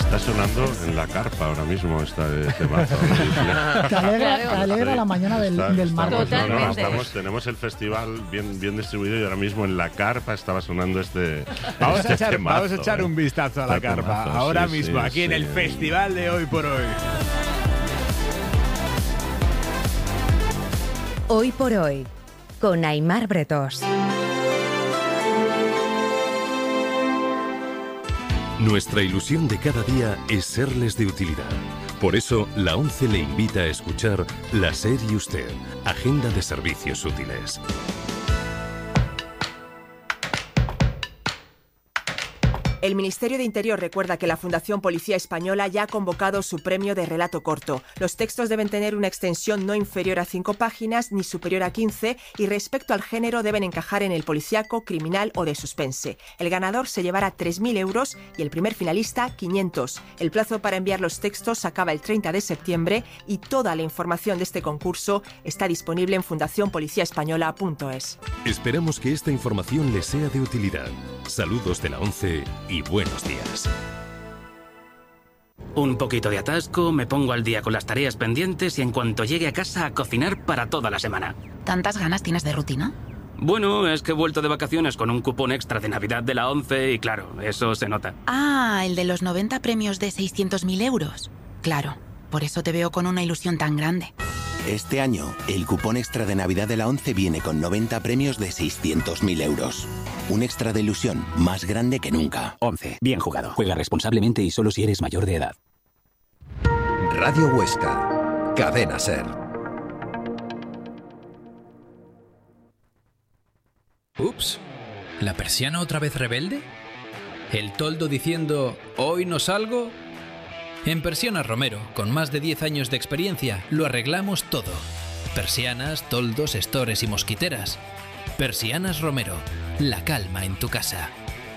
Está sonando en la carpa ahora mismo este temazo. Te alegra la mañana del martes. Totalmente. Tenemos el festival bien distribuido y ahora mismo en la carpa estaba sonando Vamos a echar un vistazo a la carpa ahora mismo, aquí en el festival de Hoy por Hoy. Hoy por Hoy, con Aimar Bretós. Nuestra ilusión de cada día es serles de utilidad. Por eso, la ONCE le invita a escuchar La SER y Usted, Agenda de Servicios Útiles. El Ministerio de Interior recuerda que la Fundación Policía Española ya ha convocado su premio de relato corto. Los textos deben tener una extensión no inferior a 5 páginas ni superior a 15 y respecto al género deben encajar en el policíaco, criminal o de suspense. El ganador se llevará 3.000 euros y el primer finalista 500. El plazo para enviar los textos acaba el 30 de septiembre y toda la información de este concurso está disponible en fundacionpoliciaespañola.es. Esperamos que esta información les sea de utilidad. Saludos de la ONCE y buenos días. Un poquito de atasco, me pongo al día con las tareas pendientes y en cuanto llegue a casa a cocinar para toda la semana. ¿Tantas ganas tienes de rutina? Bueno, es que he vuelto de vacaciones con un cupón extra de Navidad de la ONCE y claro, eso se nota. Ah, el de los 90 premios de 600.000 euros. Claro, por eso te veo con una ilusión tan grande. Este año, el cupón extra de Navidad de la ONCE viene con 90 premios de 600.000 euros. Un extra de ilusión más grande que nunca. ONCE, bien jugado. Juega responsablemente y solo si eres mayor de edad. Radio Huesca, Cadena SER. Ups, ¿la persiana otra vez rebelde? ¿El toldo diciendo, hoy no salgo? En Persianas Romero, con más de 10 años de experiencia, lo arreglamos todo. Persianas, toldos, estores y mosquiteras. Persianas Romero, la calma en tu casa.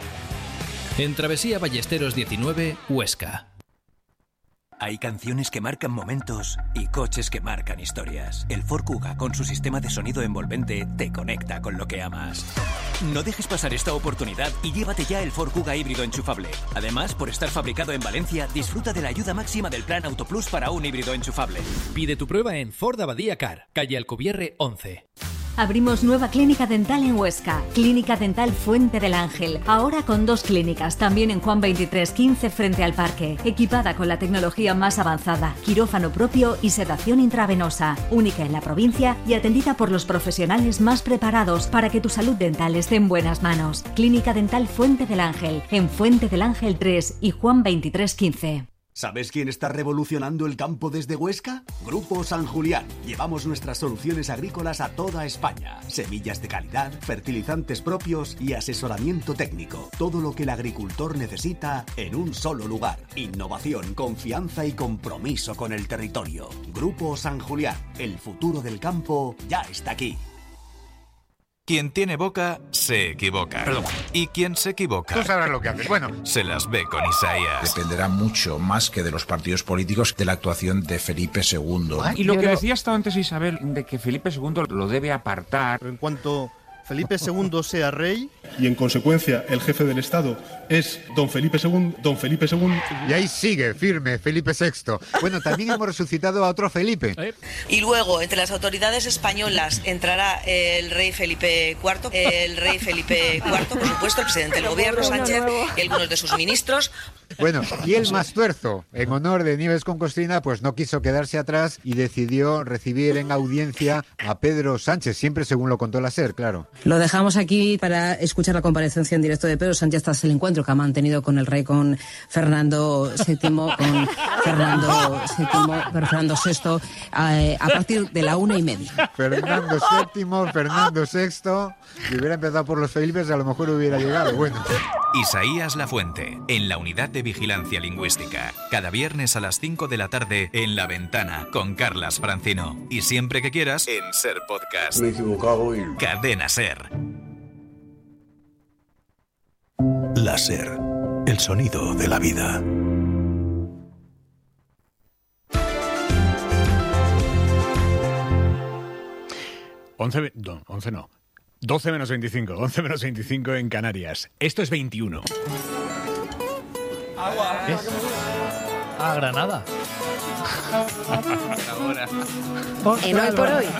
En Travesía Ballesteros 19, Huesca. Hay canciones que marcan momentos y coches que marcan historias. El Ford Kuga, con su sistema de sonido envolvente, te conecta con lo que amas. No dejes pasar esta oportunidad y llévate ya el Ford Kuga híbrido enchufable. Además, por estar fabricado en Valencia, disfruta de la ayuda máxima del Plan Autoplus para un híbrido enchufable. Pide tu prueba en Ford Abadía Car, calle Alcubierre 11. Abrimos nueva clínica dental en Huesca, Clínica Dental Fuente del Ángel, ahora con 2 clínicas, también en Juan 2315 frente al parque, equipada con la tecnología más avanzada, quirófano propio y sedación intravenosa, única en la provincia y atendida por los profesionales más preparados para que tu salud dental esté en buenas manos. Clínica Dental Fuente del Ángel, en Fuente del Ángel 3 y Juan 2315. ¿Sabes quién está revolucionando el campo desde Huesca? Grupo San Julián. Llevamos nuestras soluciones agrícolas a toda España. Semillas de calidad, fertilizantes propios y asesoramiento técnico. Todo lo que el agricultor necesita en un solo lugar. Innovación, confianza y compromiso con el territorio. Grupo San Julián. El futuro del campo ya está aquí. Quien tiene boca, se equivoca. Perdón. Y quien se equivoca... Tú sabrás lo que haces. Bueno, se las ve con Isaías. Dependerá mucho más que de los partidos políticos de la actuación de Felipe II. Y lo que decía hasta antes Isabel, de que Felipe II lo debe apartar. En cuanto Felipe II sea rey... Y en consecuencia el jefe del Estado es don Felipe II. Y ahí sigue, firme, Felipe VI. Bueno, también hemos resucitado a otro Felipe. Y luego, entre las autoridades españolas, entrará el rey Felipe IV, por supuesto, el presidente del gobierno, Sánchez, y algunos de sus ministros. Bueno, y el más tuerzo, en honor de Nieves con Costrina, pues no quiso quedarse atrás y decidió recibir en audiencia a Pedro Sánchez, siempre según lo contó la SER, claro. Lo dejamos aquí para escuchar la comparecencia en directo de Pedro Sánchez tras el encuentro que ha mantenido con el rey, con Fernando VI, Fernando VI, a partir de la 1:30. Fernando VII, Fernando VI, si hubiera empezado por los Felipes a lo mejor hubiera llegado, bueno. Isaías Lafuente, en la Unidad de Vigilancia Lingüística. Cada viernes a las 5 de la tarde en La Ventana con Carlas Francino. Y siempre que quieras en SER Podcast. Me he equivocado y... Cadena SER. La SER, el sonido de la vida. Once no. 12 menos 25, 11 menos 25 en Canarias. Esto es 21. Agua. a Granada. En Hoy por Hoy.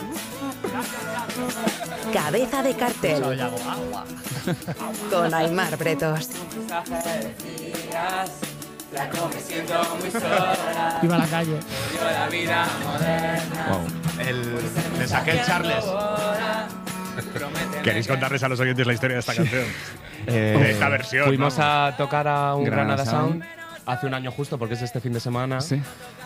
Cabeza de cartel. Con Aimar Bretos. Viva la calle. Le saqué el Charles. ¿Queréis contarles a los oyentes la historia de esta canción? De esta versión. Fuimos a tocar a un Granada Granada Sound hace un año justo, porque es este fin de semana. Sí.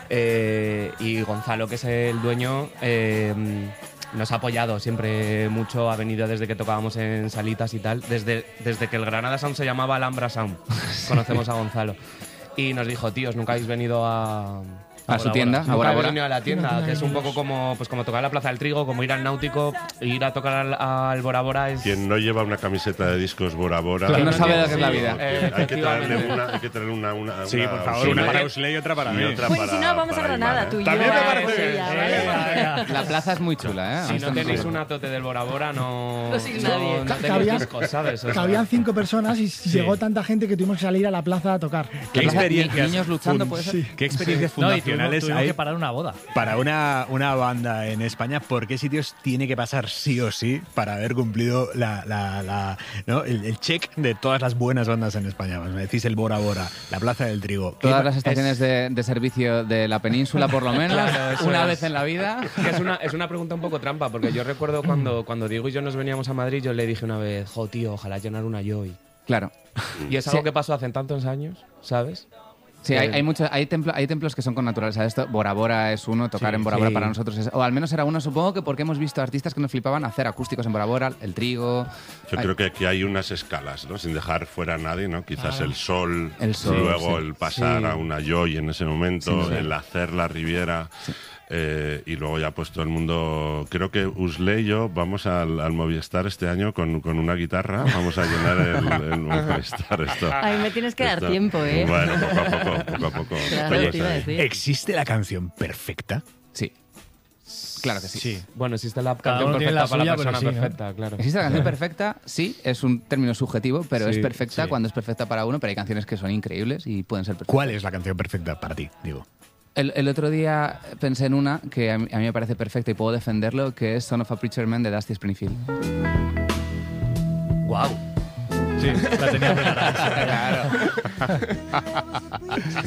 Y Gonzalo, que es el dueño, nos ha apoyado siempre mucho. Ha venido desde que tocábamos en salitas y tal. Desde que el Granada Sound se llamaba Alhambra Sound. Conocemos a Gonzalo. Y nos dijo, tíos, nunca habéis venido a su tienda. Nunca habéis venido a la tienda, que es un poco como tocar en la Plaza del Trigo, como ir al Náutico, ir a tocar al Bora Bora. Quien no lleva una camiseta de discos Bora Bora. Quien no sabe lo que es la vida. Hay que traerle una. Sí, por favor, una para Usley y otra para mí. Pues si no, vamos a Granada, tú y yo. También me parece bien. La plaza es muy chula, ¿eh? Si no tenéis una tote del Bora Bora, no sois nadie. No tenéis discos, ¿sabes? Cabían 5 personas y llegó tanta gente que tuvimos que salir a la plaza a tocar. ¿Qué experiencias? Niños luchando, puede ser. ¿Qué experiencias fundacionales tuvimos hay que parar una boda? Para una banda en España? ¿Por qué sitios tiene que pasar sí o sí para haber cumplido ¿no? el check de todas las buenas bandas en España? Me decís el Bora Bora, la Plaza del Trigo. Todas las estaciones de servicio de la península, por lo menos, claro, una vez en la vida. Es una pregunta un poco trampa, porque yo recuerdo cuando Diego y yo nos veníamos a Madrid, yo le dije una vez, tío, ojalá llenar una Joy. Claro. Y es algo que pasó hace tantos años, ¿sabes? Sí, hay templos que son con naturaleza. Esto, Bora Bora es uno, tocar en Bora Bora para nosotros es, o al menos era uno, supongo que porque hemos visto artistas que nos flipaban hacer acústicos en Bora Bora, el Trigo. Yo creo que aquí hay unas escalas, ¿no? Sin dejar fuera a nadie, ¿no? Quizás el sol, luego el pasar a una Joy en ese momento, el hacer la Riviera. Sí. Y luego ya pues todo el mundo, creo que Usley y yo vamos al Movistar este año con una guitarra, vamos a llenar el Movistar. A mí me tienes que dar tiempo, ¿eh? Bueno, poco a poco. Claro, te iba a decir. ¿Existe la canción perfecta? Sí. Claro que sí. Bueno, existe la canción perfecta para la persona perfecta, claro. Existe la canción perfecta, sí, es un término subjetivo, pero es perfecta cuando es perfecta para uno, pero hay canciones que son increíbles y pueden ser perfectas. ¿Cuál es la canción perfecta para ti, digo? El otro día pensé en una que a mí me parece perfecta y puedo defenderlo, que es Son of a Preacher Man de Dusty Springfield. ¡Guau! Sí, la tenía preparada. Claro.